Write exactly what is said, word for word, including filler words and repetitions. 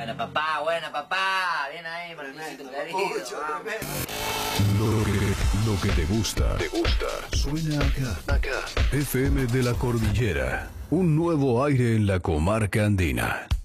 Buena papá, buena papá. Bien ahí, Martincito querido. Lo que, lo que te gusta, te gusta. Suena acá, acá. F M de la Cordillera. Un nuevo aire en la comarca andina.